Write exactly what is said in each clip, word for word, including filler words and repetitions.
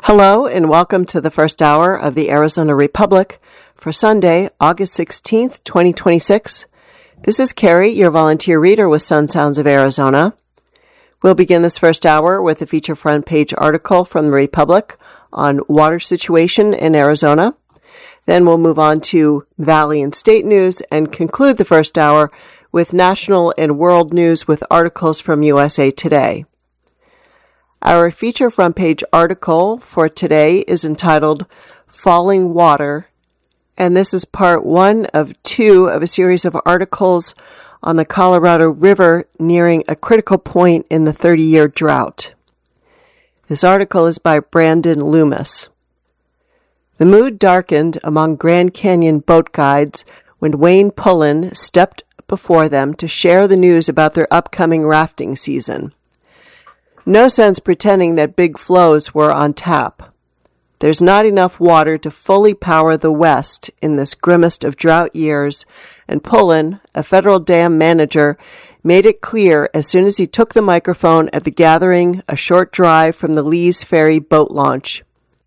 Hello and welcome to the first hour of the Arizona Republic for Sunday, August sixteenth, twenty twenty-six. This is Carrie, your volunteer reader with Sun Sounds of Arizona. We'll begin this first hour with a feature front page article from the Republic on water situation in Arizona. Then we'll move on to Valley and State news and conclude the first hour with national and world news with articles from U S A Today. Our feature front page article for today is entitled Falling Water, and this is part one of two of a series of articles on the Colorado River nearing a critical point in the thirty-year drought. This article is by Brandon Loomis. The mood darkened among Grand Canyon boat guides when Wayne Pullen stepped before them to share the news about their upcoming rafting season. No sense pretending that big flows were on tap. There's not enough water to fully power the West in this grimmest of drought years, and Pullen, a federal dam manager, made it clear as soon as he took the microphone at the gathering a short drive from the Lee's Ferry boat launch.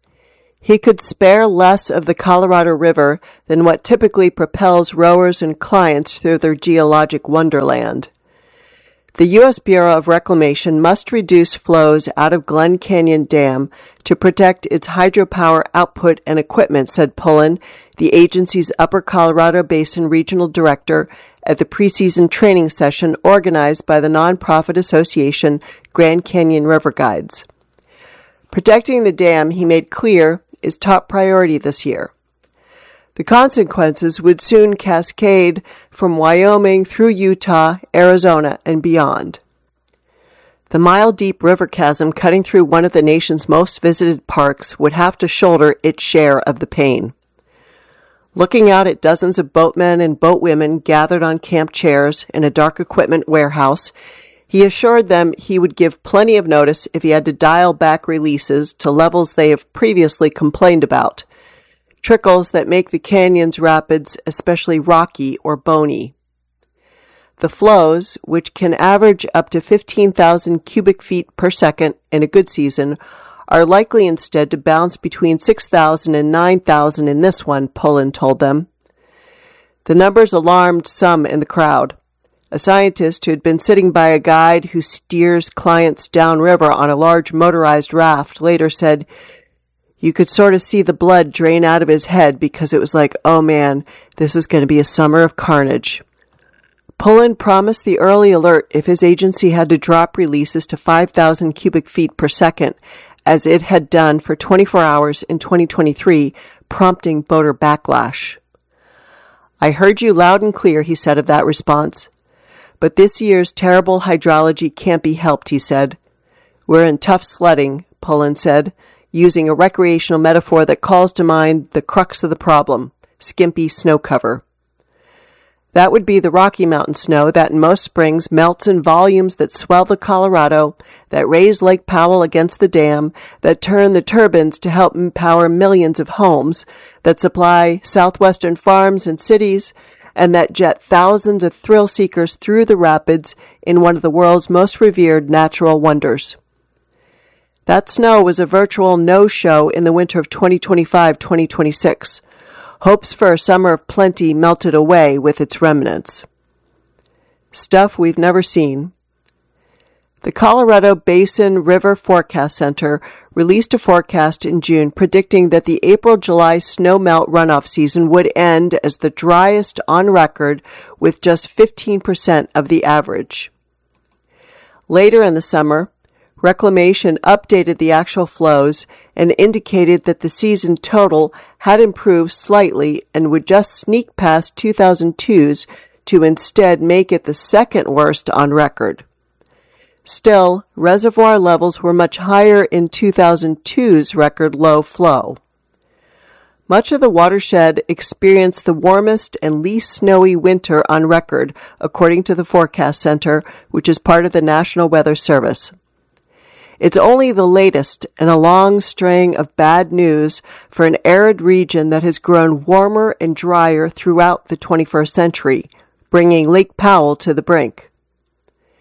He could spare less of the Colorado River than what typically propels rowers and clients through their geologic wonderland. The U S Bureau of Reclamation must reduce flows out of Glen Canyon Dam to protect its hydropower output and equipment, said Pullen, the agency's Upper Colorado Basin Regional Director, at the preseason training session organized by the nonprofit association Grand Canyon River Guides. Protecting the dam, he made clear, is top priority this year. The consequences would soon cascade from Wyoming through Utah, Arizona, and beyond. The mile-deep river chasm cutting through one of the nation's most visited parks would have to shoulder its share of the pain. Looking out at dozens of boatmen and boatwomen gathered on camp chairs in a dark equipment warehouse, he assured them he would give plenty of notice if he had to dial back releases to levels they have previously complained about. Trickles that make the canyon's rapids especially rocky or bony. The flows, which can average up to fifteen thousand cubic feet per second in a good season, are likely instead to bounce between six thousand and nine thousand in this one, Pullen told them. The numbers alarmed some in the crowd. A scientist who had been sitting by a guide who steers clients downriver on a large motorized raft later said, "You could sort of see the blood drain out of his head because it was like, oh man, this is going to be a summer of carnage." Pullen promised the early alert if his agency had to drop releases to five thousand cubic feet per second, as it had done for twenty-four hours in twenty twenty-three, prompting boater backlash. "I heard you loud and clear," he said of that response. "But this year's terrible hydrology can't be helped," he said. "We're in tough sledding," Pullen said, using a recreational metaphor that calls to mind the crux of the problem, skimpy snow cover. That would be the Rocky Mountain snow that in most springs melts in volumes that swell the Colorado, that raise Lake Powell against the dam, that turn the turbines to help power millions of homes, that supply southwestern farms and cities, and that jet thousands of thrill seekers through the rapids in one of the world's most revered natural wonders. That snow was a virtual no-show in the winter of twenty twenty-five twenty twenty-six. Hopes for a summer of plenty melted away with its remnants. Stuff we've never seen. The Colorado Basin River Forecast Center released a forecast in June predicting that the April-July snowmelt runoff season would end as the driest on record with just fifteen percent of the average. Later in the summer, Reclamation updated the actual flows and indicated that the season total had improved slightly and would just sneak past two thousand two's to instead make it the second worst on record. Still, reservoir levels were much higher in two thousand two's record low flow. Much of the watershed experienced the warmest and least snowy winter on record, according to the Forecast Center, which is part of the National Weather Service. It's only the latest in a long string of bad news for an arid region that has grown warmer and drier throughout the twenty-first century, bringing Lake Powell to the brink.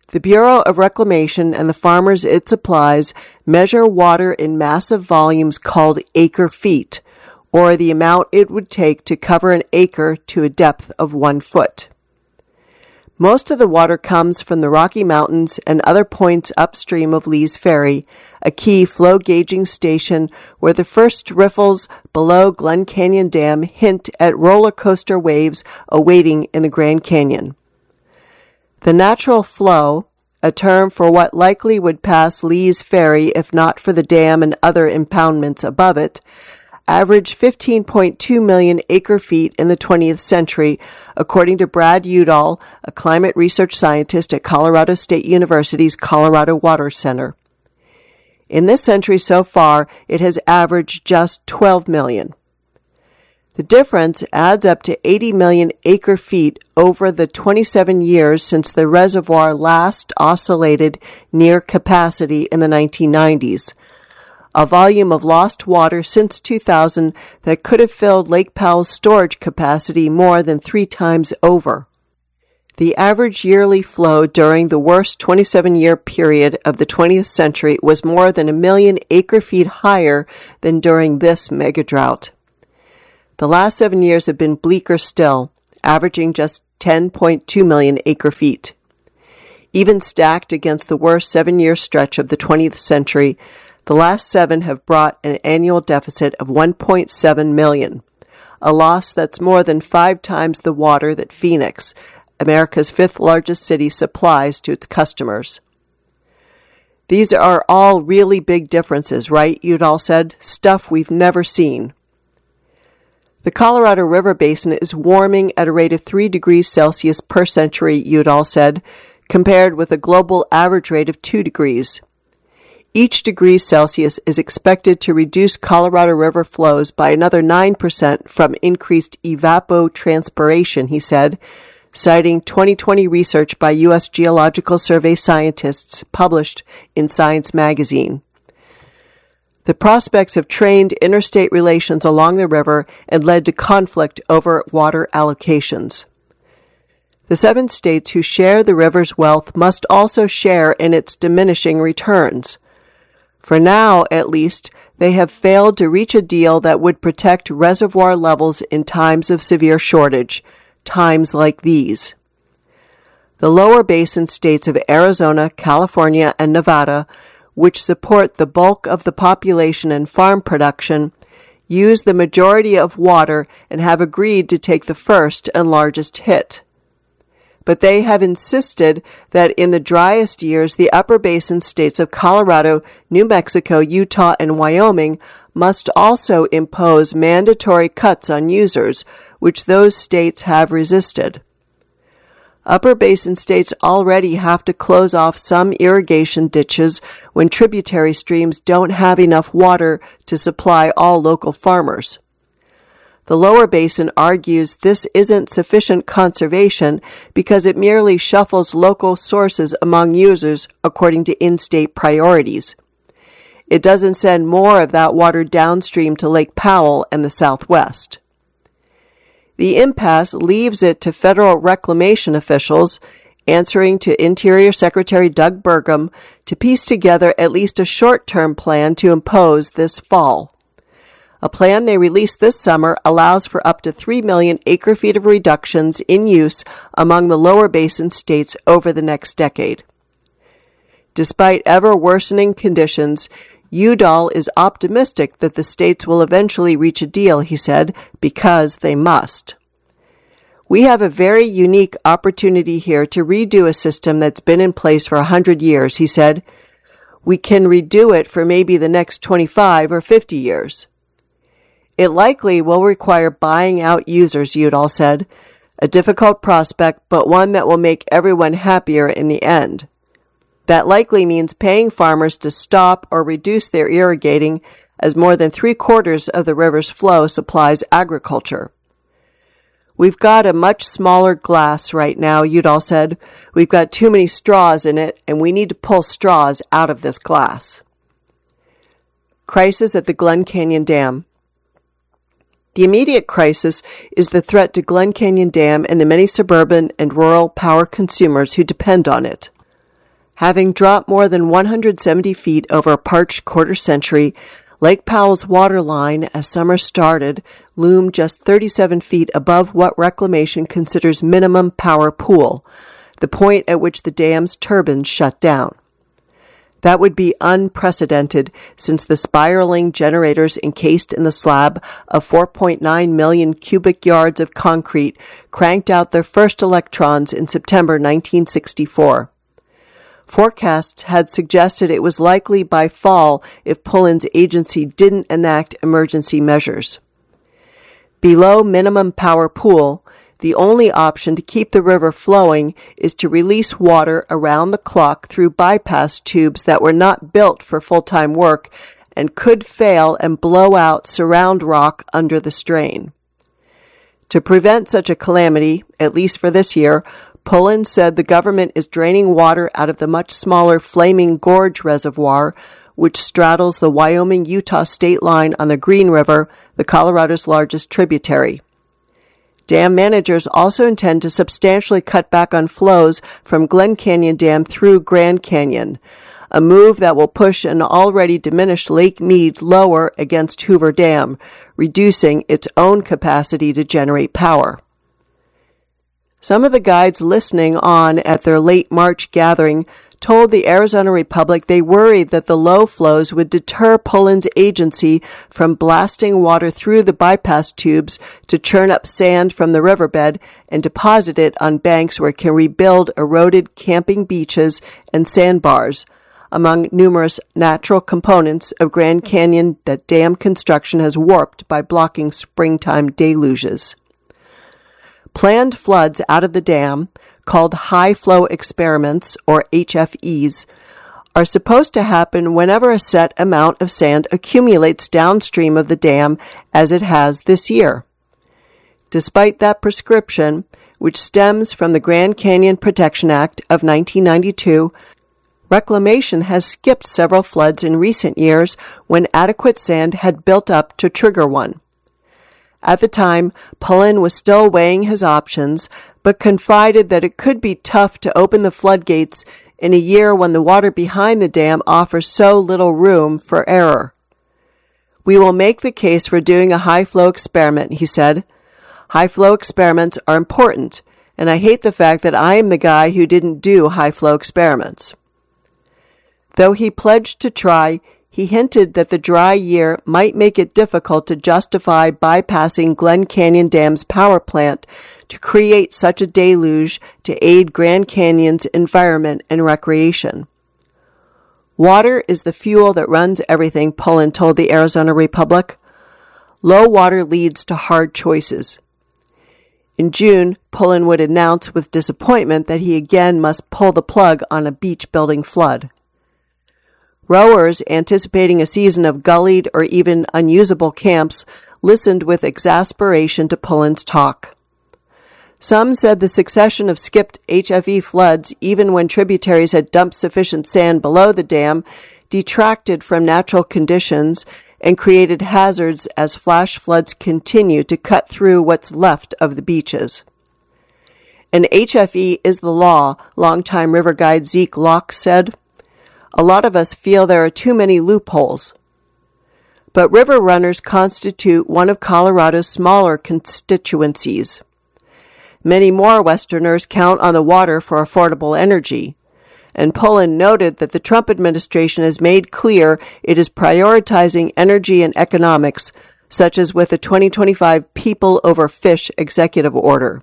The Bureau of Reclamation and the farmers it supplies measure water in massive volumes called acre feet, or the amount it would take to cover an acre to a depth of one foot. Most of the water comes from the Rocky Mountains and other points upstream of Lee's Ferry, a key flow gauging station where the first riffles below Glen Canyon Dam hint at roller coaster waves awaiting in the Grand Canyon. The natural flow, a term for what likely would pass Lee's Ferry if not for the dam and other impoundments above it, averaged fifteen point two million acre-feet in the twentieth century, according to Brad Udall, a climate research scientist at Colorado State University's Colorado Water Center. In this century so far, it has averaged just twelve million. The difference adds up to eighty million acre-feet over the twenty-seven years since the reservoir last oscillated near capacity in the nineteen nineties. A volume of lost water since two thousand that could have filled Lake Powell's storage capacity more than three times over. The average yearly flow during the worst twenty-seven-year period of the twentieth century was more than a million acre-feet higher than during this mega-drought. The last seven years have been bleaker still, averaging just ten point two million acre-feet. Even stacked against the worst seven-year stretch of the twentieth century, the last seven have brought an annual deficit of one point seven million, a loss that's more than five times the water that Phoenix, America's fifth largest city, supplies to its customers. These are all really big differences, right? Udall said. Stuff we've never seen. The Colorado River Basin is warming at a rate of three degrees Celsius per century, Udall said, compared with a global average rate of two degrees. Each degree Celsius is expected to reduce Colorado River flows by another nine percent from increased evapotranspiration, he said, citing twenty twenty research by U S Geological Survey scientists published in Science magazine. The prospects have trained interstate relations along the river and led to conflict over water allocations. The seven states who share the river's wealth must also share in its diminishing returns. For now, at least, they have failed to reach a deal that would protect reservoir levels in times of severe shortage, times like these. The lower basin states of Arizona, California, and Nevada, which support the bulk of the population and farm production, use the majority of water and have agreed to take the first and largest hit. But they have insisted that in the driest years, the upper basin states of Colorado, New Mexico, Utah, and Wyoming must also impose mandatory cuts on users, which those states have resisted. Upper basin states already have to close off some irrigation ditches when tributary streams don't have enough water to supply all local farmers. The lower basin argues this isn't sufficient conservation because it merely shuffles local sources among users according to in-state priorities. It doesn't send more of that water downstream to Lake Powell and the Southwest. The impasse leaves it to federal reclamation officials, answering to Interior Secretary Doug Burgum, to piece together at least a short-term plan to impose this fall. A plan they released this summer allows for up to three million acre-feet of reductions in use among the lower basin states over the next decade. Despite ever-worsening conditions, Udall is optimistic that the states will eventually reach a deal, he said, because they must. We have a very unique opportunity here to redo a system that's been in place for a hundred years, he said. We can redo it for maybe the next twenty-five or fifty years. It likely will require buying out users, Udall said, a difficult prospect, but one that will make everyone happier in the end. That likely means paying farmers to stop or reduce their irrigating, as more than three-quarters of the river's flow supplies agriculture. We've got a much smaller glass right now, Udall said. We've got too many straws in it, and we need to pull straws out of this glass. Crisis at the Glen Canyon Dam. The immediate crisis is the threat to Glen Canyon Dam and the many suburban and rural power consumers who depend on it. Having dropped more than one hundred seventy feet over a parched quarter century, Lake Powell's water line, as summer started, loomed just thirty-seven feet above what reclamation considers minimum power pool, the point at which the dam's turbines shut down. That would be unprecedented since the spiraling generators encased in the slab of four point nine million cubic yards of concrete cranked out their first electrons in September nineteen sixty-four. Forecasts had suggested it was likely by fall if Pulin's agency didn't enact emergency measures. Below minimum power pool, the only option to keep the river flowing is to release water around the clock through bypass tubes that were not built for full-time work and could fail and blow out surround rock under the strain. To prevent such a calamity, at least for this year, Pulin said the government is draining water out of the much smaller Flaming Gorge Reservoir, which straddles the Wyoming-Utah state line on the Green River, the Colorado's largest tributary. Dam managers also intend to substantially cut back on flows from Glen Canyon Dam through Grand Canyon, a move that will push an already diminished Lake Mead lower against Hoover Dam, reducing its own capacity to generate power. Some of the guides listening on at their late March gathering told the Arizona Republic they worried that the low flows would deter Pulin's agency from blasting water through the bypass tubes to churn up sand from the riverbed and deposit it on banks where it can rebuild eroded camping beaches and sandbars, among numerous natural components of Grand Canyon that dam construction has warped by blocking springtime deluges. Planned floods out of the dam, called high-flow experiments, or H F Es, are supposed to happen whenever a set amount of sand accumulates downstream of the dam, as it has this year. Despite that prescription, which stems from the Grand Canyon Protection Act of nineteen ninety-two, Reclamation has skipped several floods in recent years when adequate sand had built up to trigger one. At the time, Pulin was still weighing his options, but confided that it could be tough to open the floodgates in a year when the water behind the dam offers so little room for error. "We will make the case for doing a high-flow experiment," he said. "High-flow experiments are important, and I hate the fact that I am the guy who didn't do high-flow experiments." Though he pledged to try, he hinted that the dry year might make it difficult to justify bypassing Glen Canyon Dam's power plant to create such a deluge to aid Grand Canyon's environment and recreation. "Water is the fuel that runs everything," Pulin told the Arizona Republic. "Low water leads to hard choices." In June, Pulin would announce with disappointment that he again must pull the plug on a beach-building flood. Rowers, anticipating a season of gullied or even unusable camps, listened with exasperation to Pulin's talk. Some said the succession of skipped H F E floods, even when tributaries had dumped sufficient sand below the dam, detracted from natural conditions and created hazards as flash floods continue to cut through what's left of the beaches. "An H F E is the law," longtime river guide Zeke Locke said. "A lot of us feel there are too many loopholes." But river runners constitute one of Colorado's smaller constituencies. Many more Westerners count on the water for affordable energy, and Pulin noted that the Trump administration has made clear it is prioritizing energy and economics, such as with the twenty twenty-five People Over Fish executive order.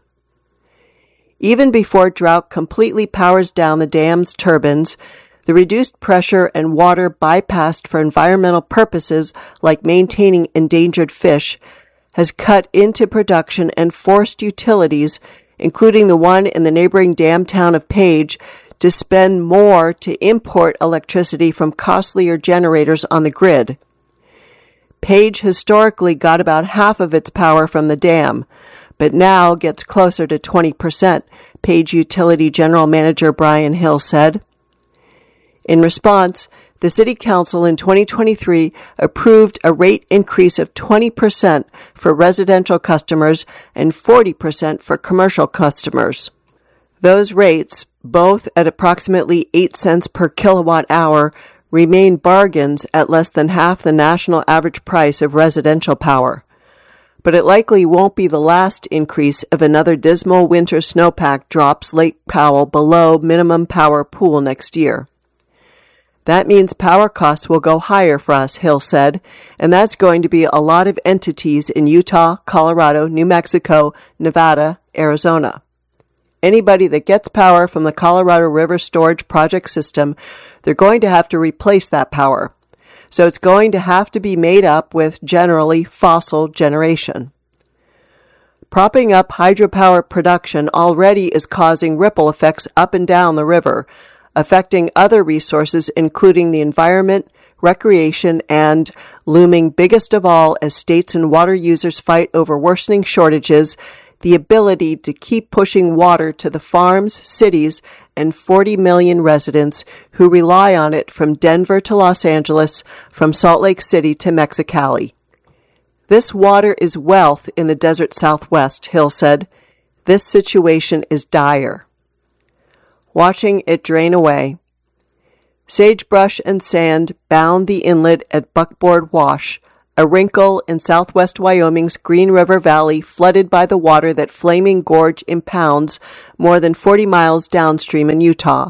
Even before drought completely powers down the dam's turbines, the reduced pressure and water bypassed for environmental purposes like maintaining endangered fish has cut into production and forced utilities, including the one in the neighboring dam town of Page, to spend more to import electricity from costlier generators on the grid. Page historically got about half of its power from the dam, but now gets closer to twenty percent, Page Utility General Manager Brian Hill said. In response, the City Council in twenty twenty-three approved a rate increase of twenty percent for residential customers and forty percent for commercial customers. Those rates, both at approximately eight cents per kilowatt hour, remain bargains at less than half the national average price of residential power. But it likely won't be the last increase if another dismal winter snowpack drops Lake Powell below minimum power pool next year. That means power costs will go higher for us, Hill said, and that's going to be a lot of entities in Utah, Colorado, New Mexico, Nevada, Arizona. Anybody that gets power from the Colorado River Storage Project system, they're going to have to replace that power. So it's going to have to be made up with generally fossil generation. Propping up hydropower production already is causing ripple effects up and down the river, affecting other resources including the environment, recreation, and, looming biggest of all as states and water users fight over worsening shortages, the ability to keep pushing water to the farms, cities, and forty million residents who rely on it from Denver to Los Angeles, from Salt Lake City to Mexicali. This water is wealth in the desert Southwest, Hill said. This situation is dire. Watching it drain away. Sagebrush and sand bound the inlet at Buckboard Wash, a wrinkle in southwest Wyoming's Green River Valley flooded by the water that Flaming Gorge impounds more than forty miles downstream in Utah.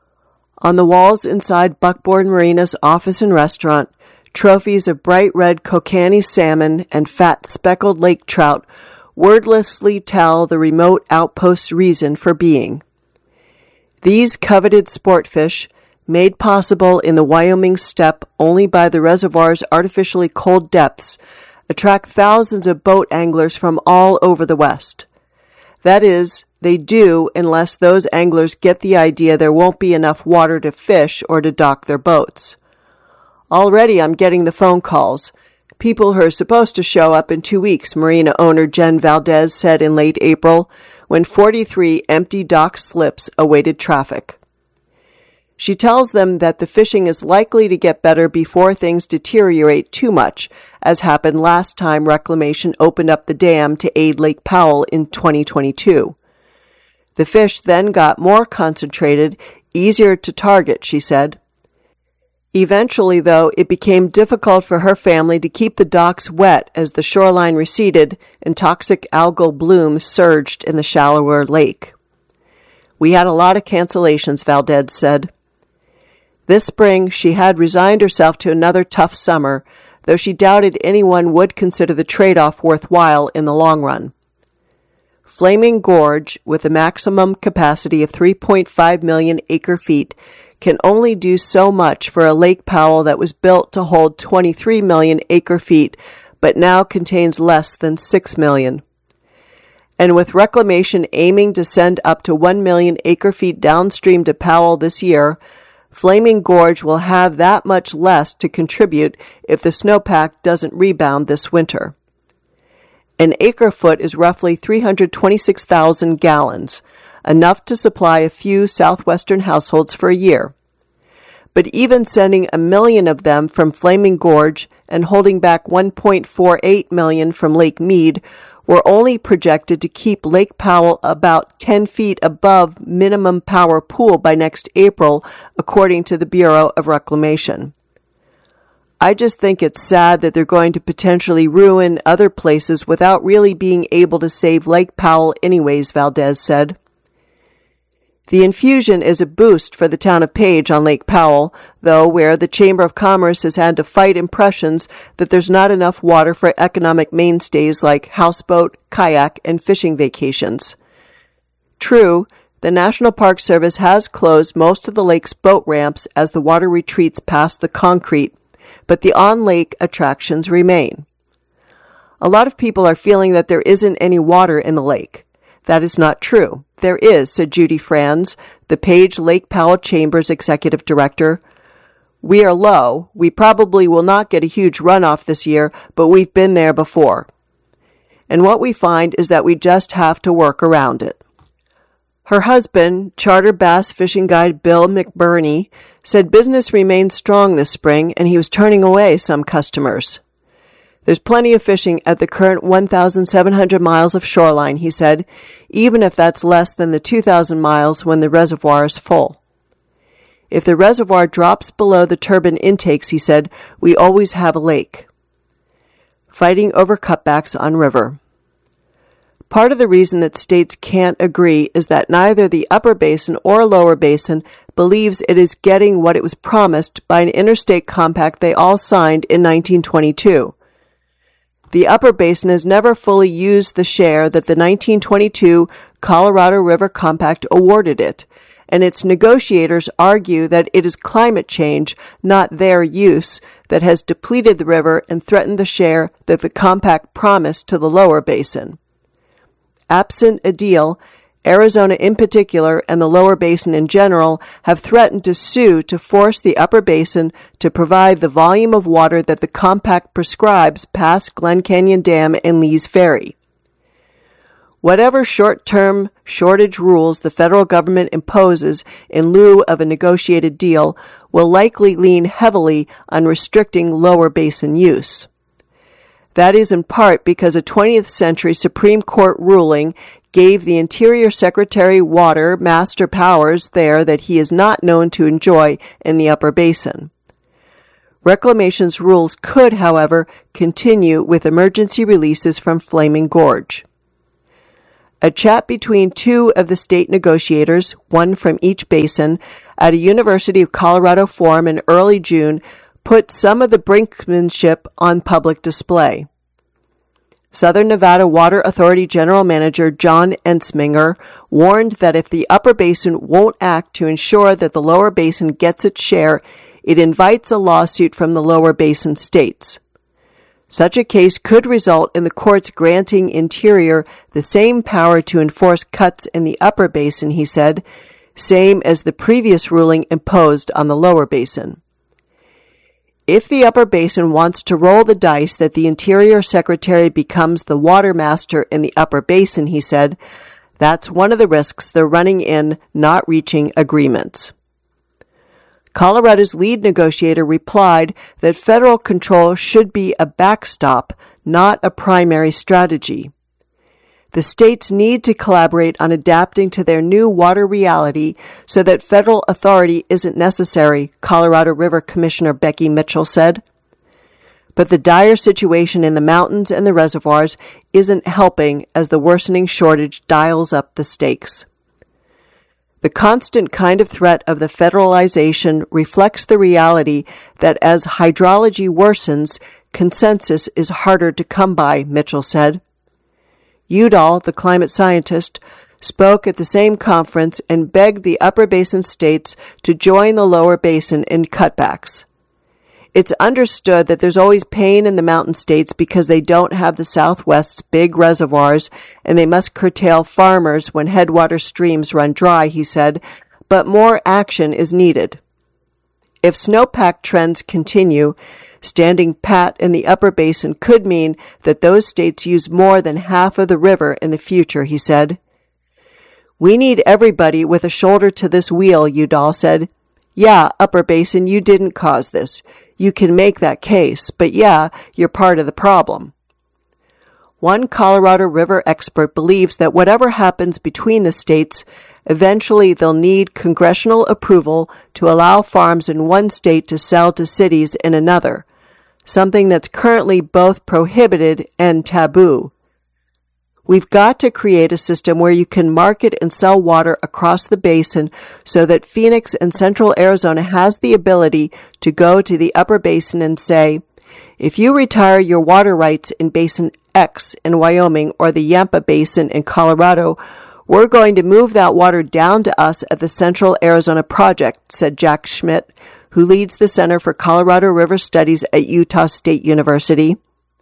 On the walls inside Buckboard Marina's office and restaurant, trophies of bright red kokanee salmon and fat speckled lake trout wordlessly tell the remote outpost's reason for being. These coveted sport fish, made possible in the Wyoming steppe only by the reservoir's artificially cold depths, attract thousands of boat anglers from all over the West. That is, they do unless those anglers get the idea there won't be enough water to fish or to dock their boats. Already I'm getting the phone calls. People who are supposed to show up in two weeks, marina owner Jen Valdez said in late April, when forty-three empty dock slips awaited traffic. She tells them that the fishing is likely to get better before things deteriorate too much, as happened last time Reclamation opened up the dam to aid Lake Powell in twenty twenty-two. The fish then got more concentrated, easier to target, she said. Eventually, though, it became difficult for her family to keep the docks wet as the shoreline receded and toxic algal bloom surged in the shallower lake. We had a lot of cancellations, Valdez said. This spring, she had resigned herself to another tough summer, though she doubted anyone would consider the trade-off worthwhile in the long run. Flaming Gorge, with a maximum capacity of three point five million acre-feet, can only do so much for a Lake Powell that was built to hold twenty-three million acre-feet, but now contains less than six million. And with Reclamation aiming to send up to one million acre-feet downstream to Powell this year, Flaming Gorge will have that much less to contribute if the snowpack doesn't rebound this winter. An acre-foot is roughly three hundred twenty-six thousand gallons, enough to supply a few southwestern households for a year. But even sending a million of them from Flaming Gorge and holding back one point four eight million from Lake Mead were only projected to keep Lake Powell about ten feet above minimum power pool by next April, according to the Bureau of Reclamation. I just think it's sad that they're going to potentially ruin other places without really being able to save Lake Powell anyways, Valdez said. The infusion is a boost for the town of Page on Lake Powell, though, where the Chamber of Commerce has had to fight impressions that there's not enough water for economic mainstays like houseboat, kayak, and fishing vacations. True, the National Park Service has closed most of the lake's boat ramps as the water retreats past the concrete, but the on-lake attractions remain. A lot of people are feeling that there isn't any water in the lake. That is not true. There is, said Judy Franz, the Page Lake Powell Chamber's executive director. We are low. We probably will not get a huge runoff this year, but we've been there before. And what we find is that we just have to work around it. Her husband, charter bass fishing guide Bill McBurney, said business remained strong this spring and he was turning away some customers. There's plenty of fishing at the current one thousand seven hundred miles of shoreline, he said, even if that's less than the two thousand miles when the reservoir is full. If the reservoir drops below the turbine intakes, he said, we always have a lake. Fighting over cutbacks on river. Part of the reason that states can't agree is that neither the upper basin or lower basin believes it is getting what it was promised by an interstate compact they all signed in nineteen twenty-two. The upper basin has never fully used the share that the nineteen twenty-two Colorado River Compact awarded it, and its negotiators argue that it is climate change, not their use, that has depleted the river and threatened the share that the compact promised to the lower basin. Absent a deal, Arizona in particular and the lower basin in general have threatened to sue to force the upper basin to provide the volume of water that the compact prescribes past Glen Canyon Dam and Lee's Ferry. Whatever short-term shortage rules the federal government imposes in lieu of a negotiated deal will likely lean heavily on restricting lower basin use. That is in part because a twentieth century Supreme Court ruling gave the Interior Secretary water master powers there that he is not known to enjoy in the upper basin. Reclamation's rules could, however, continue with emergency releases from Flaming Gorge. A chat between two of the state negotiators, one from each basin, at a University of Colorado forum in early June put some of the brinkmanship on public display. Southern Nevada Water Authority General Manager John Ensminger warned that if the upper basin won't act to ensure that the lower basin gets its share, it invites a lawsuit from the lower basin states. Such a case could result in the courts granting Interior the same power to enforce cuts in the upper basin, he said, same as the previous ruling imposed on the lower basin. If the upper basin wants to roll the dice that the Interior Secretary becomes the water master in the upper basin, he said, that's one of the risks they're running in not reaching agreements. Colorado's lead negotiator replied that federal control should be a backstop, not a primary strategy. The states need to collaborate on adapting to their new water reality so that federal authority isn't necessary, Colorado River Commissioner Becky Mitchell said. But the dire situation in the mountains and the reservoirs isn't helping as the worsening shortage dials up the stakes. The constant kind of threat of the federalization reflects the reality that as hydrology worsens, consensus is harder to come by, Mitchell said. Udall, the climate scientist, spoke at the same conference and begged the upper basin states to join the lower basin in cutbacks. It's understood that there's always pain in the mountain states because they don't have the Southwest's big reservoirs and they must curtail farmers when headwater streams run dry, he said, but more action is needed. If snowpack trends continue, standing pat in the upper basin could mean that those states use more than half of the river in the future, he said. We need everybody with a shoulder to this wheel, Udall said. Yeah, upper basin, you didn't cause this. You can make that case, but yeah, you're part of the problem. One Colorado River expert believes that whatever happens between the states, eventually they'll need congressional approval to allow farms in one state to sell to cities in another, something that's currently both prohibited and taboo. We've got to create a system where you can market and sell water across the basin so that Phoenix and Central Arizona has the ability to go to the upper basin and say, if you retire your water rights in Basin X in Wyoming or the Yampa Basin in Colorado, we're going to move that water down to us at the Central Arizona Project, said Jack Schmidt, who leads the Center for Colorado River Studies at Utah State University.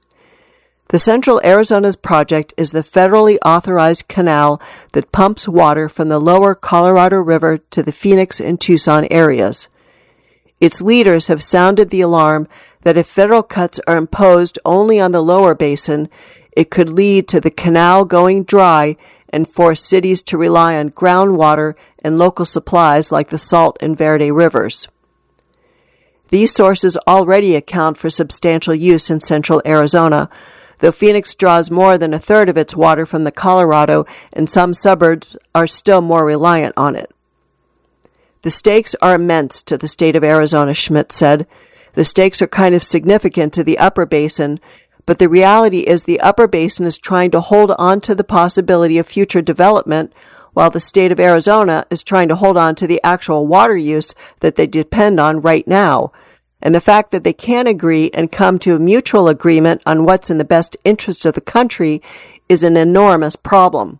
The Central Arizona's project is the federally authorized canal that pumps water from the lower Colorado River to the Phoenix and Tucson areas. Its leaders have sounded the alarm that if federal cuts are imposed only on the lower basin, it could lead to the canal going dry and force cities to rely on groundwater and local supplies like the Salt and Verde rivers. These sources already account for substantial use in central Arizona, though Phoenix draws more than a third of its water from the Colorado, and some suburbs are still more reliant on it. The stakes are immense to the state of Arizona, Schmidt said. The stakes are kind of significant to the upper basin, but the reality is the upper basin is trying to hold on to the possibility of future development, while the state of Arizona is trying to hold on to the actual water use that they depend on right now. And the fact that they can't agree and come to a mutual agreement on what's in the best interest of the country is an enormous problem.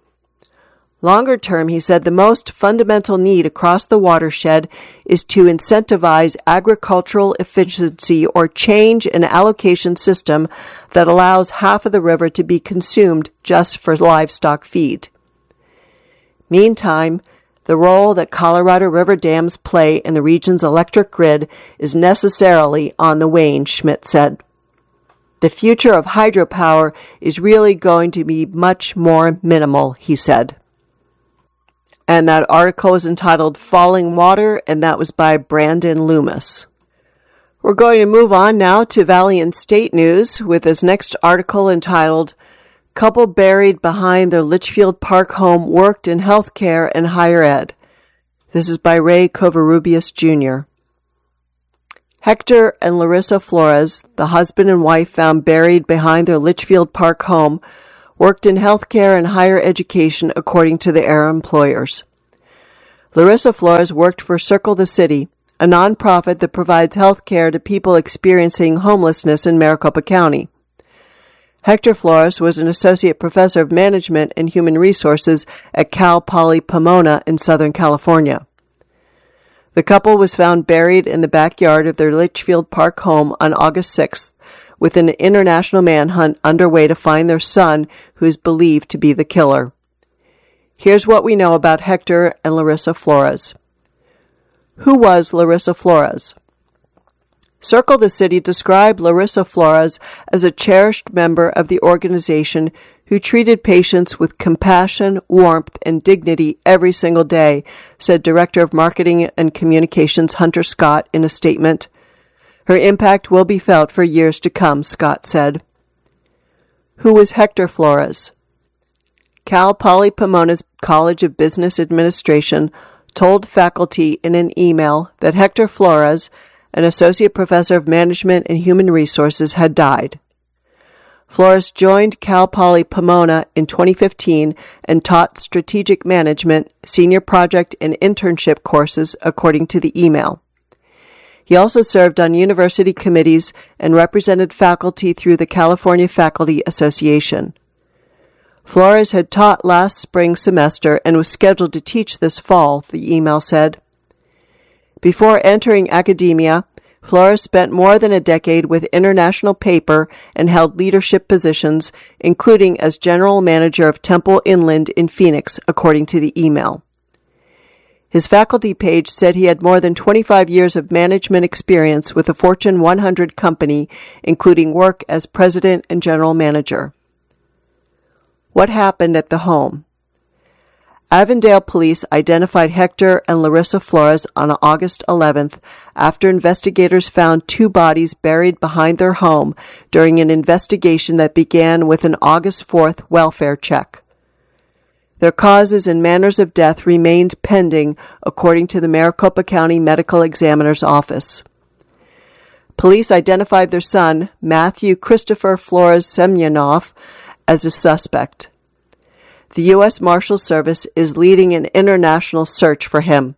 Longer term, he said, the most fundamental need across the watershed is to incentivize agricultural efficiency or change an allocation system that allows half of the river to be consumed just for livestock feed. Meantime, the role that Colorado River dams play in the region's electric grid is necessarily on the wane, Schmidt said. The future of hydropower is really going to be much more minimal, he said. And that article is entitled Falling Water, and that was by Brandon Loomis. We're going to move on now to Valley and State News with this next article entitled Couple Buried Behind Their Litchfield Park Home Worked in Healthcare and Higher Ed. This is by Ray Covarrubias, Junior Hector and Larissa Flores, the husband and wife found buried behind their Litchfield Park home, worked in healthcare and higher education, according to their employers. Larissa Flores worked for Circle the City, a nonprofit that provides health care to people experiencing homelessness in Maricopa County. Hector Flores was an associate professor of management and human resources at Cal Poly Pomona in Southern California. The couple was found buried in the backyard of their Litchfield Park home on August sixth, with an international manhunt underway to find their son, who is believed to be the killer. Here's what we know about Hector and Larissa Flores. Who was Larissa Flores? Circle the City described Larissa Flores as a cherished member of the organization who treated patients with compassion, warmth, and dignity every single day, said Director of Marketing and Communications Hunter Scott in a statement. Her impact will be felt for years to come, Scott said. Who was Hector Flores? Cal Poly Pomona's College of Business Administration told faculty in an email that Hector Flores, an associate professor of management and human resources, had died. Flores joined Cal Poly Pomona in twenty fifteen and taught strategic management, senior project, and internship courses, according to the email. He also served on university committees and represented faculty through the California Faculty Association. Flores had taught last spring semester and was scheduled to teach this fall, the email said. Before entering academia, Flores spent more than a decade with International Paper and held leadership positions, including as general manager of Temple Inland in Phoenix, according to the email. His faculty page said he had more than twenty-five years of management experience with a Fortune one hundred company, including work as president and general manager. What happened at the home? Avondale police identified Hector and Larissa Flores on August eleventh after investigators found two bodies buried behind their home during an investigation that began with an August fourth welfare check. Their causes and manners of death remained pending, according to the Maricopa County Medical Examiner's Office. Police identified their son, Matthew Christopher Flores Semyonov, as a suspect. The U S Marshals Service is leading an international search for him.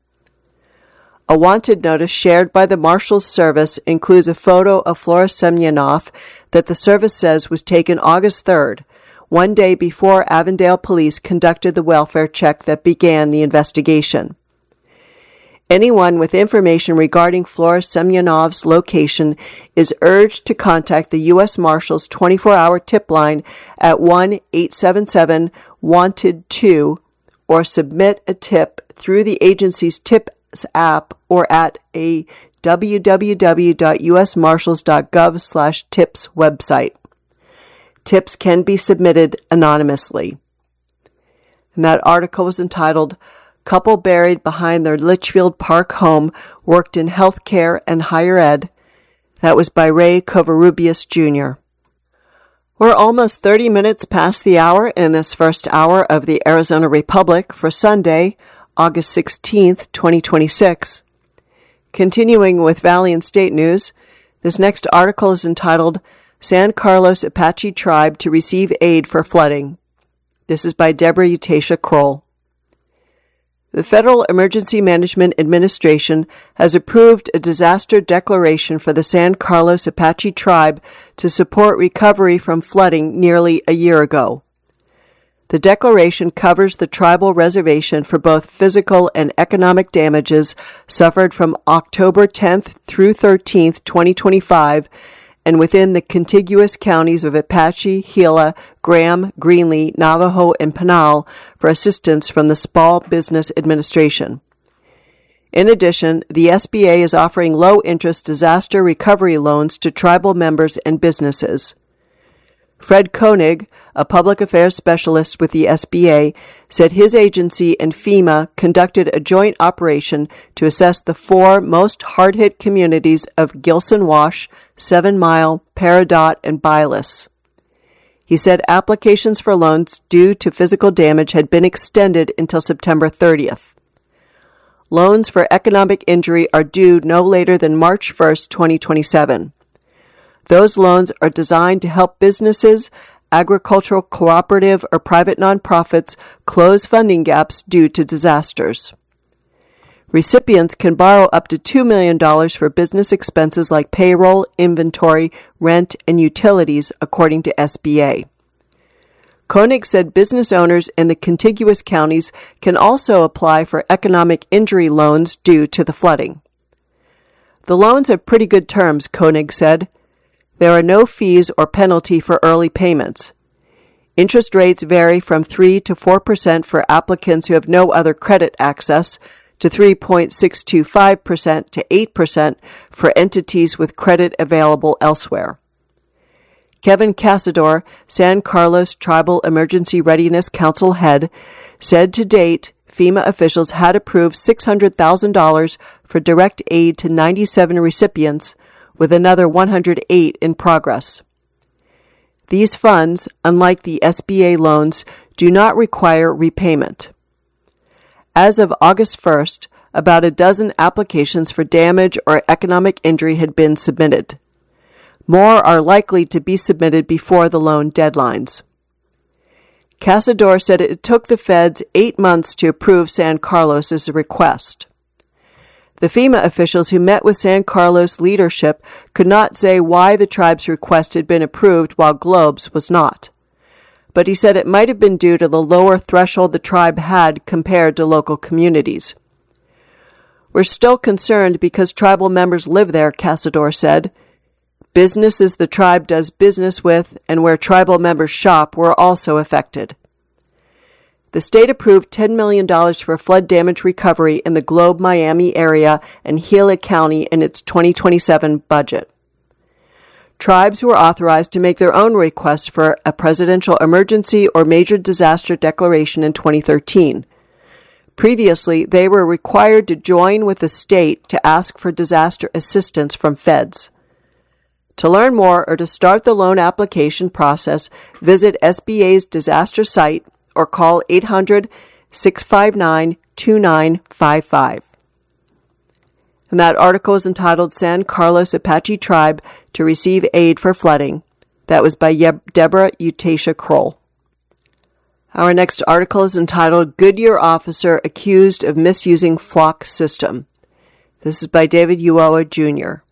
A wanted notice shared by the Marshals Service includes a photo of Flores Semyonov that the service says was taken August third, one day before Avondale police conducted the welfare check that began the investigation. Anyone with information regarding Flores Semyonov's location is urged to contact the U S Marshals twenty-four hour tip line at one eight seven seven wanted two or submit a tip through the agency's TIPS app or at a w w w dot u s marshals dot gov slash tips website. Tips can be submitted anonymously. And that article was entitled couple buried behind their Litchfield Park home worked in healthcare and higher ed. That was by Ray Covarrubias, Junior We're almost thirty minutes past the hour in this first hour of the Arizona Republic for Sunday, August sixteenth, twenty twenty-six. Continuing with Valley and State News, this next article is entitled San Carlos Apache Tribe to Receive Aid for Flooding. This is by Deborah Utasia Kroll. The Federal Emergency Management Administration has approved a disaster declaration for the San Carlos Apache Tribe to support recovery from flooding nearly a year ago. The declaration covers the tribal reservation for both physical and economic damages suffered from October tenth through thirteenth, twenty twenty-five, and within the contiguous counties of Apache, Gila, Graham, Greenlee, Navajo, and Pinal for assistance from the Small Business Administration. In addition, the S B A is offering low-interest disaster recovery loans to tribal members and businesses. Fred Koenig, a public affairs specialist with the S B A, said his agency and FEMA conducted a joint operation to assess the four most hard-hit communities of Gilson Wash, Seven Mile, Peridot, and Bylis. He said applications for loans due to physical damage had been extended until September thirtieth. Loans for economic injury are due no later than March first, twenty twenty-seven. Those loans are designed to help businesses, agricultural cooperative, or private nonprofits close funding gaps due to disasters. Recipients can borrow up to two million dollars for business expenses like payroll, inventory, rent, and utilities, according to S B A. Koenig said business owners in the contiguous counties can also apply for economic injury loans due to the flooding. The loans have pretty good terms, Koenig said. There are no fees or penalty for early payments. Interest rates vary from three to four percent for applicants who have no other credit access, to three point six two five percent to eight percent for entities with credit available elsewhere. Kevin Casador, San Carlos Tribal Emergency Readiness Council head, said to date, FEMA officials had approved six hundred thousand dollars for direct aid to ninety-seven recipients, with another one hundred eight in progress. These funds, unlike the S B A loans, do not require repayment. As of August first, about a dozen applications for damage or economic injury had been submitted. More are likely to be submitted before the loan deadlines. Casador said it took the feds eight months to approve San Carlos's request. The FEMA officials who met with San Carlos leadership could not say why the tribe's request had been approved while Globe's was not. But he said it might have been due to the lower threshold the tribe had compared to local communities. We're still concerned because tribal members live there, Casador said. Businesses the tribe does business with and where tribal members shop were also affected. The state approved ten million dollars for flood damage recovery in the Globe Miami area and Gila County in its twenty twenty-seven budget. Tribes were authorized to make their own requests for a presidential emergency or major disaster declaration in twenty thirteen. Previously, they were required to join with the state to ask for disaster assistance from feds. To learn more or to start the loan application process, visit S B A's disaster site or call eight hundred, six five nine, two nine five five. And that article is entitled San Carlos Apache Tribe to Receive Aid for Flooding. That was by Ye- Deborah Utasia Kroll. Our next article is entitled Goodyear Officer Accused of Misusing Flock System. This is by David Uoa, Junior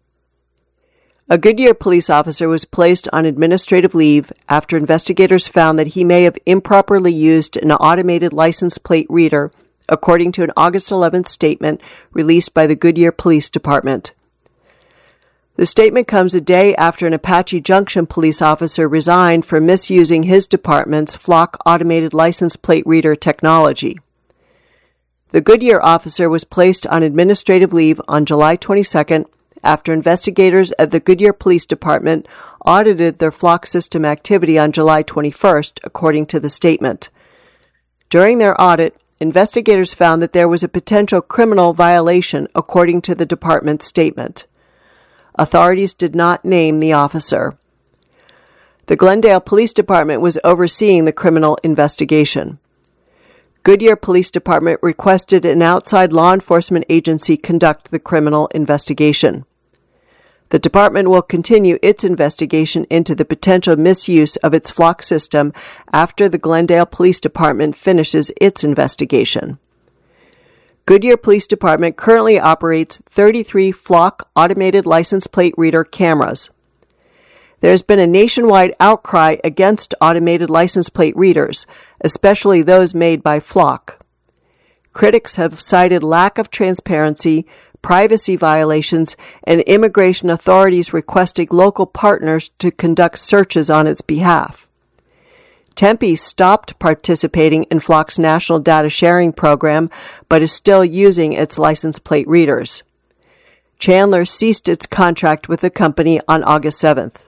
A Goodyear police officer was placed on administrative leave after investigators found that he may have improperly used an automated license plate reader, according to an August eleventh statement released by the Goodyear Police Department. The statement comes a day after an Apache Junction police officer resigned for misusing his department's Flock automated license plate reader technology. The Goodyear officer was placed on administrative leave on July twenty-second after investigators at the Goodyear Police Department audited their Flock system activity on July twenty-first, according to the statement. During their audit, investigators found that there was a potential criminal violation according to the department's statement. Authorities did not name the officer. The Glendale Police Department was overseeing the criminal investigation. Goodyear Police Department requested an outside law enforcement agency conduct the criminal investigation. The department will continue its investigation into the potential misuse of its Flock system after the Glendale Police Department finishes its investigation. Goodyear Police Department currently operates thirty-three Flock automated license plate reader cameras. There has been a nationwide outcry against automated license plate readers, especially those made by Flock. Critics have cited lack of transparency, privacy violations, and immigration authorities requesting local partners to conduct searches on its behalf. Tempe stopped participating in Flock's national data sharing program, but is still using its license plate readers. Chandler ceased its contract with the company on August seventh.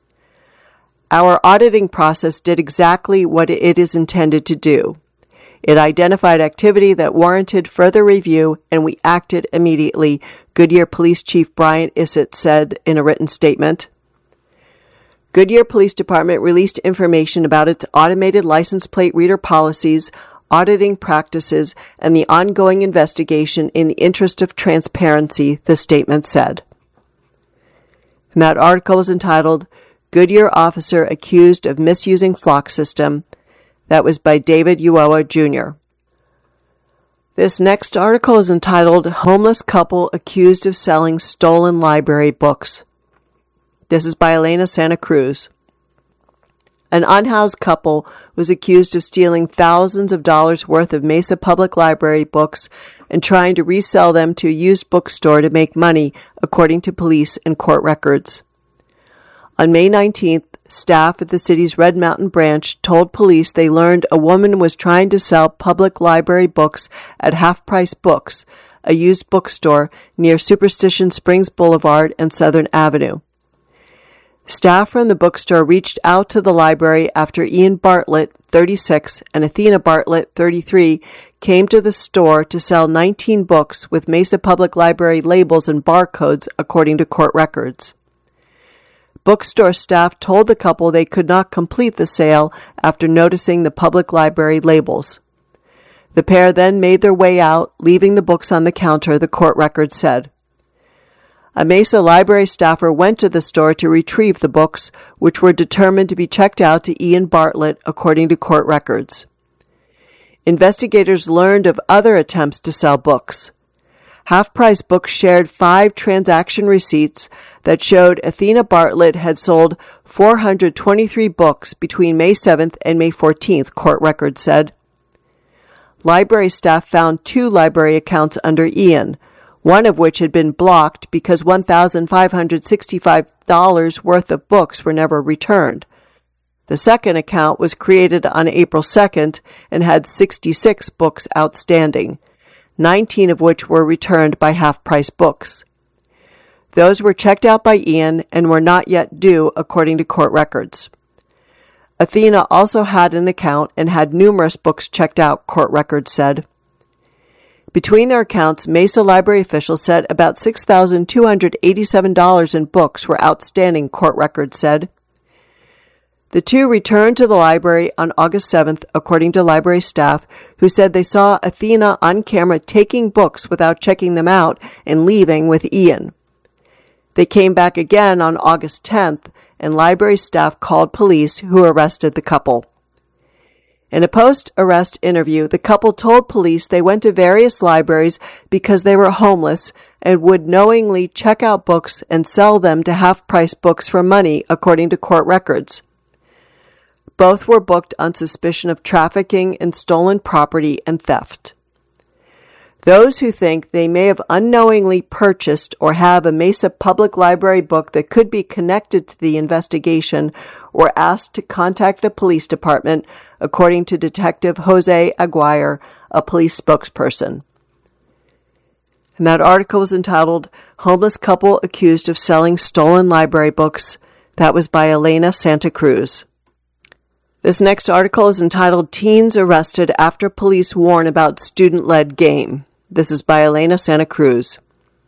Our auditing process did exactly what it is intended to do. It identified activity that warranted further review, and we acted immediately, Goodyear Police Chief Brian Issett said in a written statement. Goodyear Police Department released information about its automated license plate reader policies, auditing practices, and the ongoing investigation in the interest of transparency, the statement said. And that article was entitled, Goodyear Officer Accused of Misusing Flock System. That was by David Uoa, Junior This next article is entitled, Homeless Couple Accused of Selling Stolen Library Books. This is by Elena Santa Cruz. An unhoused couple was accused of stealing thousands of dollars worth of Mesa Public Library books and trying to resell them to a used bookstore to make money, according to police and court records. On May nineteenth, staff at the city's Red Mountain branch told police they learned a woman was trying to sell public library books at Half Price Books, a used bookstore near Superstition Springs Boulevard and Southern Avenue. Staff from the bookstore reached out to the library after Ian Bartlett, thirty-six, and Athena Bartlett, thirty-three, came to the store to sell nineteen books with Mesa Public Library labels and barcodes, according to court records. Bookstore staff told the couple they could not complete the sale after noticing the public library labels. The pair then made their way out, leaving the books on the counter, the court records said. A Mesa library staffer went to the store to retrieve the books, which were determined to be checked out to Ian Bartlett, according to court records. Investigators learned of other attempts to sell books. Half Price Books shared five transaction receipts that showed Athena Bartlett had sold four hundred twenty-three books between May seventh and May fourteenth, court records said. Library staff found two library accounts under Ian, one of which had been blocked because one thousand five hundred sixty-five dollars worth of books were never returned. The second account was created on April second and had sixty-six books outstanding, nineteen of which were returned by Half Price Books. Those were checked out by Ian and were not yet due, according to court records. Athena also had an account and had numerous books checked out, court records said. Between their accounts, Mesa library officials said about six thousand two hundred eighty-seven dollars in books were outstanding, court records said. The two returned to the library on August seventh, according to library staff, who said they saw Athena on camera taking books without checking them out and leaving with Ian. They came back again on August tenth, and library staff called police, who arrested the couple. In a post-arrest interview, the couple told police they went to various libraries because they were homeless and would knowingly check out books and sell them to half-price books for money, according to court records. Both were booked on suspicion of trafficking in stolen property and theft. Those who think they may have unknowingly purchased or have a Mesa Public Library book that could be connected to the investigation were asked to contact the police department, according to Detective Jose Aguirre, a police spokesperson. And that article was entitled, Homeless Couple Accused of Selling Stolen Library Books. That was by Elena Santa Cruz. This next article is entitled Teens Arrested After Police Warn About Student-Led Game. This is by Elena Santa Cruz.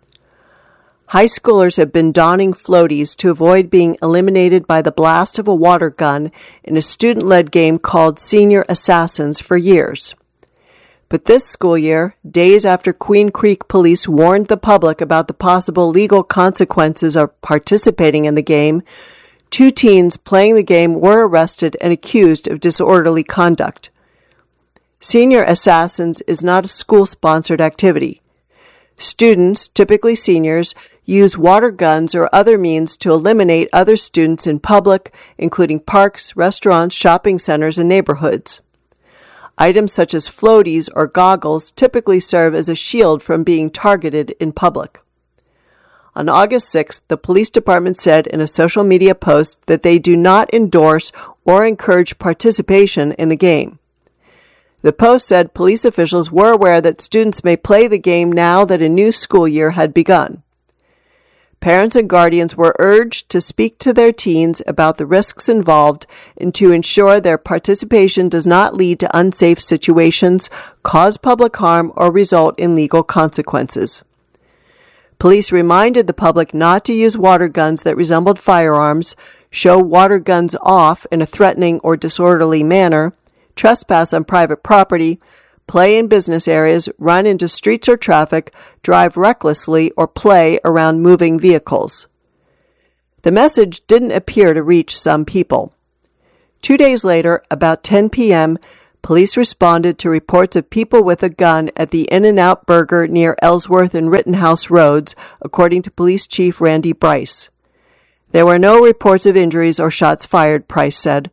High schoolers have been donning floaties to avoid being eliminated by the blast of a water gun in a student-led game called Senior Assassins for years. But this school year, days after Queen Creek police warned the public about the possible legal consequences of participating in the game, two teens playing the game were arrested and accused of disorderly conduct. Senior Assassins is not a school-sponsored activity. Students, typically seniors, use water guns or other means to eliminate other students in public, including parks, restaurants, shopping centers, and neighborhoods. Items such as floaties or goggles typically serve as a shield from being targeted in public. On August sixth, the police department said in a social media post that they do not endorse or encourage participation in the game. The post said police officials were aware that students may play the game now that a new school year had begun. Parents and guardians were urged to speak to their teens about the risks involved and to ensure their participation does not lead to unsafe situations, cause public harm, or result in legal consequences. Police reminded the public not to use water guns that resembled firearms, show water guns off in a threatening or disorderly manner, trespass on private property, play in business areas, run into streets or traffic, drive recklessly, or play around moving vehicles. The message didn't appear to reach some people. Two days later, about ten p.m., police responded to reports of people with a gun at the In-N-Out Burger near Ellsworth and Rittenhouse Roads, according to Police Chief Randy Bryce. There were no reports of injuries or shots fired, Price said.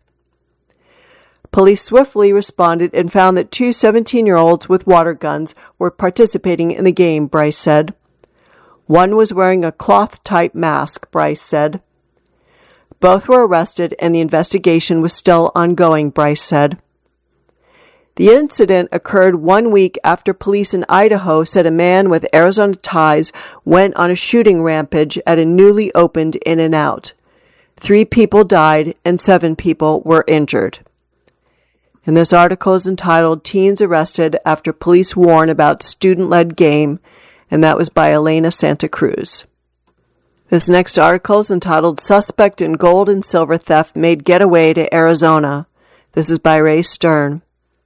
Police swiftly responded and found that two seventeen-year-olds with water guns were participating in the game, Bryce said. One was wearing a cloth-type mask, Bryce said. Both were arrested and the investigation was still ongoing, Bryce said. The incident occurred one week after police in Idaho said a man with Arizona ties went on a shooting rampage at a newly opened In-N-Out. Three people died and seven people were injured. And this article is entitled Teens Arrested After Police Warn About Student-Led Game, and that was by Elena Santa Cruz. This next article is entitled Suspect in Gold and Silver Theft Made Getaway to Arizona. This is by Ray Stern.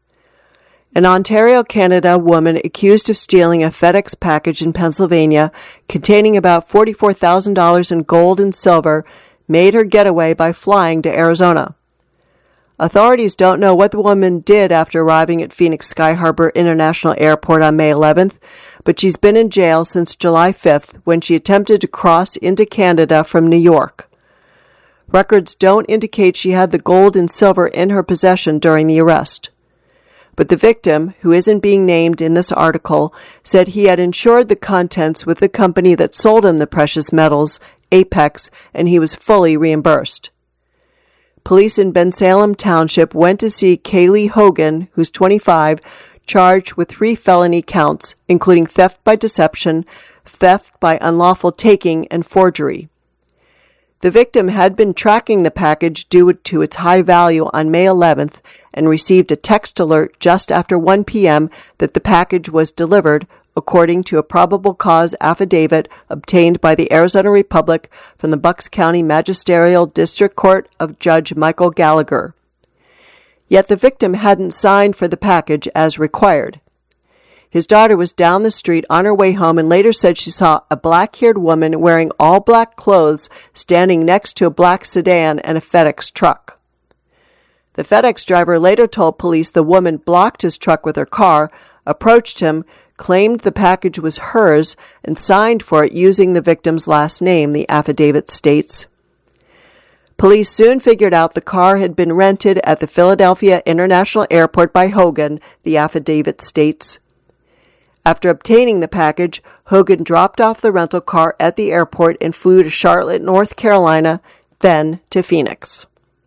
An Ontario, Canada woman accused of stealing a FedEx package in Pennsylvania containing about forty-four thousand dollars in gold and silver made her getaway by flying to Arizona. Authorities don't know what the woman did after arriving at Phoenix Sky Harbor International Airport on May eleventh, but she's been in jail since July fifth when she attempted to cross into Canada from New York. Records don't indicate she had the gold and silver in her possession during the arrest. But the victim, who isn't being named in this article, said he had insured the contents with the company that sold him the precious metals, Apex, and he was fully reimbursed. Police in Bensalem Township went to see Kaylee Hogan, who's twenty-five, charged with three felony counts, including theft by deception, theft by unlawful taking, and forgery. The victim had been tracking the package due to its high value on May eleventh and received a text alert just after one p.m. that the package was delivered, according to a probable cause affidavit obtained by the Arizona Republic from the Bucks County Magisterial District Court of Judge Michael Gallagher. Yet the victim hadn't signed for the package as required. His daughter was down the street on her way home and later said she saw a black-haired woman wearing all black clothes standing next to a black sedan and a FedEx truck. The FedEx driver later told police the woman blocked his truck with her car, approached him, claimed the package was hers, and signed for it using the victim's last name, the affidavit states. Police soon figured out the car had been rented at the Philadelphia International Airport by Hogan, the affidavit states. After obtaining the package, Hogan dropped off the rental car at the airport and flew to Charlotte, North Carolina, then to Phoenix.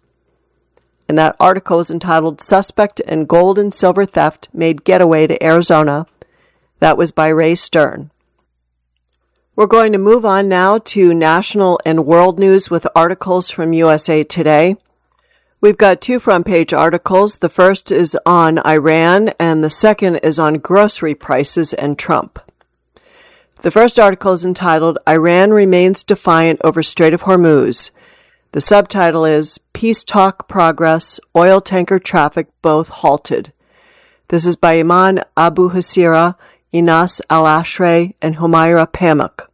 And that article is entitled Suspect in Gold and Silver Theft Made Getaway to Arizona. That was by Ray Stern. We're going to move on now to national and world news with articles from U S A Today. We've got two front-page articles. The first is on Iran, and the second is on grocery prices and Trump. The first article is entitled, Iran Remains Defiant Over Strait of Hormuz. The subtitle is, Peace Talk Progress, Oil Tanker Traffic Both Halted. This is by Iman Abu Hasira, Inas Al-Ashray, and Humaira Pamuk.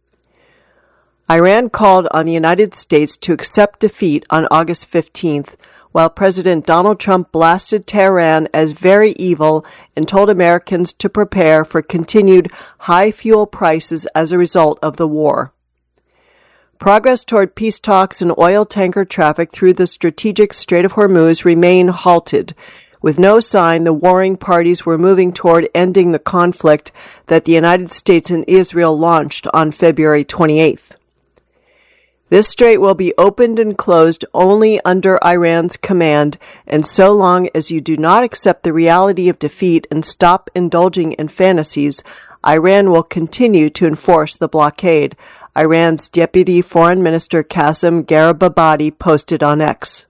Iran called on the United States to accept defeat on August fifteenth, while President Donald Trump blasted Tehran as very evil and told Americans to prepare for continued high fuel prices as a result of the war. Progress toward peace talks and oil tanker traffic through the strategic Strait of Hormuz remain halted, with no sign the warring parties were moving toward ending the conflict that the United States and Israel launched on February twenty-eighth. This strait will be opened and closed only under Iran's command, and so long as you do not accept the reality of defeat and stop indulging in fantasies, Iran will continue to enforce the blockade, Iran's Deputy Foreign Minister Qasem Gharibabadi posted on X.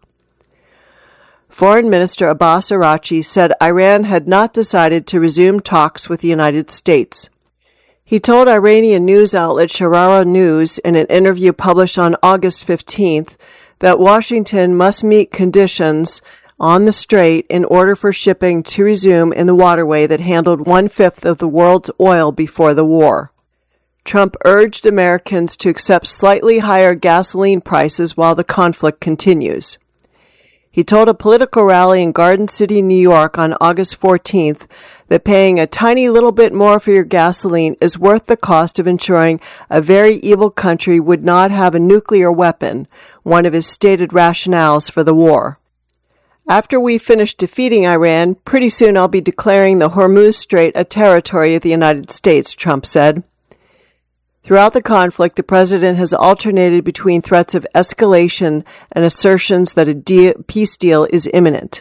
Foreign Minister Abbas Araghchi said Iran had not decided to resume talks with the United States. He told Iranian news outlet Sharara News in an interview published on August fifteenth that Washington must meet conditions on the strait in order for shipping to resume in the waterway that handled one-fifth of the world's oil before the war. Trump urged Americans to accept slightly higher gasoline prices while the conflict continues. He told a political rally in Garden City, New York on August fourteenth that paying a tiny little bit more for your gasoline is worth the cost of ensuring a very evil country would not have a nuclear weapon, one of his stated rationales for the war. After we finish defeating Iran, pretty soon I'll be declaring the Hormuz Strait a territory of the United States, Trump said. Throughout the conflict, the president has alternated between threats of escalation and assertions that a de- peace deal is imminent.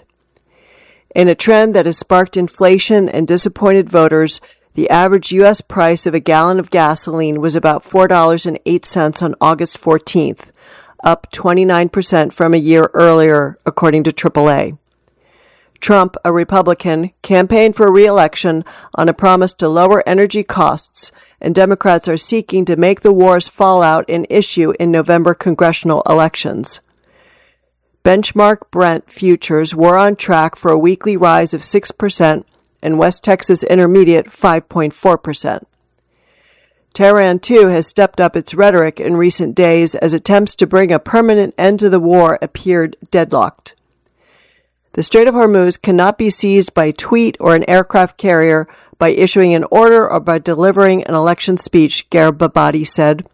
In a trend that has sparked inflation and disappointed voters, the average U S price of a gallon of gasoline was about four dollars and eight cents on August fourteenth, up twenty-nine percent from a year earlier, according to triple A. Trump, a Republican, campaigned for re-election on a promise to lower energy costs, and Democrats are seeking to make the war's fallout an issue in November congressional elections. Benchmark Brent futures were on track for a weekly rise of six percent and West Texas Intermediate five point four percent. Tehran, too, has stepped up its rhetoric in recent days as attempts to bring a permanent end to the war appeared deadlocked. The Strait of Hormuz cannot be seized by a tweet or an aircraft carrier, by issuing an order, or by delivering an election speech, Gharibabadi said.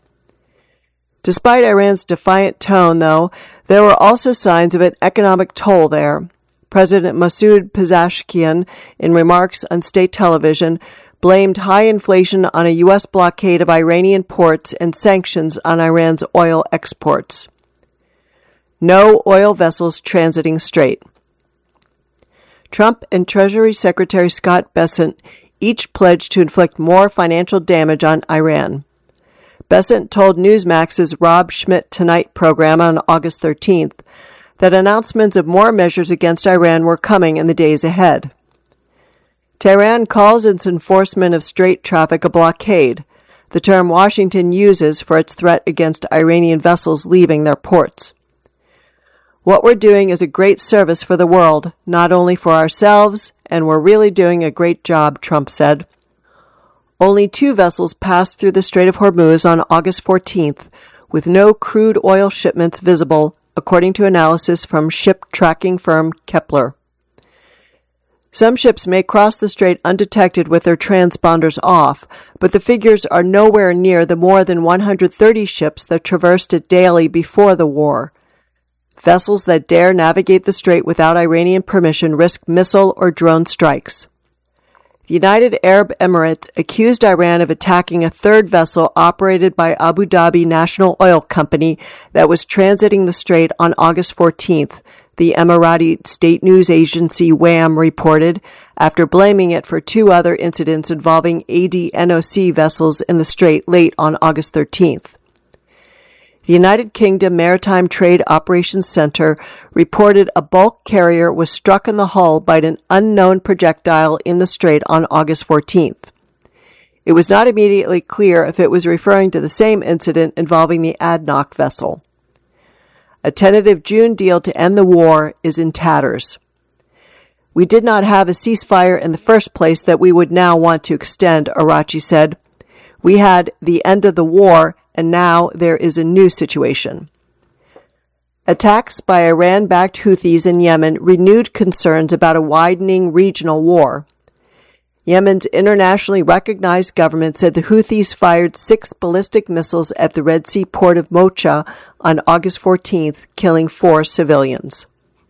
Despite Iran's defiant tone, though, there were also signs of an economic toll there. President Masoud Pezeshkian, in remarks on state television, blamed high inflation on a U S blockade of Iranian ports and sanctions on Iran's oil exports. No oil vessels transiting strait. Trump and Treasury Secretary Scott Bessent each pledged to inflict more financial damage on Iran. Bessent told Newsmax's Rob Schmidt Tonight program on August thirteenth that announcements of more measures against Iran were coming in the days ahead. Tehran calls its enforcement of strait traffic a blockade, the term Washington uses for its threat against Iranian vessels leaving their ports. What we're doing is a great service for the world, not only for ourselves, and we're really doing a great job, Trump said. Only two vessels passed through the Strait of Hormuz on August fourteenth, with no crude oil shipments visible, according to analysis from ship tracking firm Kepler. Some ships may cross the strait undetected with their transponders off, but the figures are nowhere near the more than one hundred thirty ships that traversed it daily before the war. Vessels that dare navigate the strait without Iranian permission risk missile or drone strikes. The United Arab Emirates accused Iran of attacking a third vessel operated by Abu Dhabi National Oil Company that was transiting the strait on August fourteenth, the Emirati state news agency W A M reported, after blaming it for two other incidents involving A D N O C vessels in the strait late on August thirteenth. The United Kingdom Maritime Trade Operations Center reported a bulk carrier was struck in the hull by an unknown projectile in the strait on August fourteenth. It was not immediately clear if it was referring to the same incident involving the Adnoc vessel. A tentative June deal to end the war is in tatters. We did not have a ceasefire in the first place that we would now want to extend, Arachi said. We had the end of the war, and now there is a new situation. Attacks by Iran-backed Houthis in Yemen renewed concerns about a widening regional war. Yemen's internationally recognized government said the Houthis fired six ballistic missiles at the Red Sea port of Mocha on August fourteenth, killing four civilians.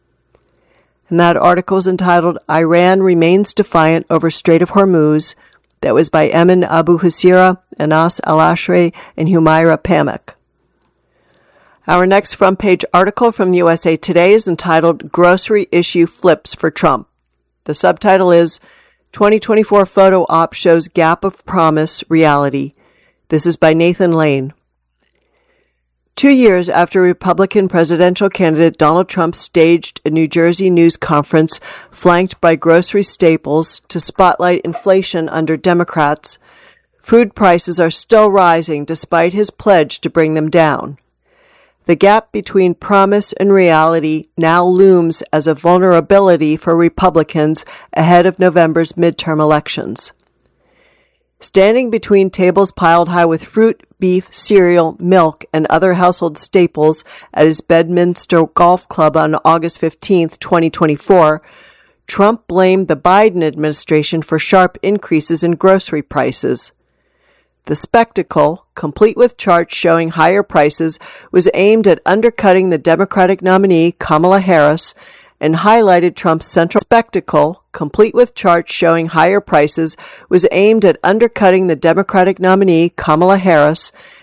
And that article is entitled, Iran Remains Defiant Over Strait of Hormuz. That was by Emin Abu Hasira, Anas Al-Ashri, and Humaira Pamek. Our next front-page article from U S A Today is entitled, Grocery Issue Flips for Trump. The subtitle is, twenty twenty-four Photo Op Shows Gap of Promise, Reality. This is by Nathan Lane. Two years after Republican presidential candidate Donald Trump staged a New Jersey news conference flanked by grocery staples to spotlight inflation under Democrats, food prices are still rising despite his pledge to bring them down. The gap between promise and reality now looms as a vulnerability for Republicans ahead of November's midterm elections. Standing between tables piled high with fruit, beef, cereal, milk, and other household staples at his Bedminster Golf Club on August fifteenth, twenty twenty-four, Trump blamed the Biden administration for sharp increases in grocery prices. The spectacle, complete with charts showing higher prices, was aimed at undercutting the Democratic nominee Kamala Harris and highlighted Trump's central spectacle, complete with charts showing higher prices, was aimed at undercutting the Democratic nominee Kamala Harris